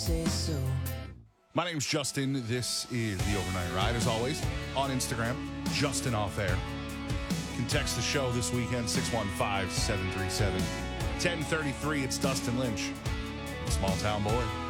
say so. My name's Justin. This is The Overnight Ride. As always, on Instagram, Justin Off Air. You can text the show this weekend, 615-737-1033. It's Dustin Lynch, Small Town Boy.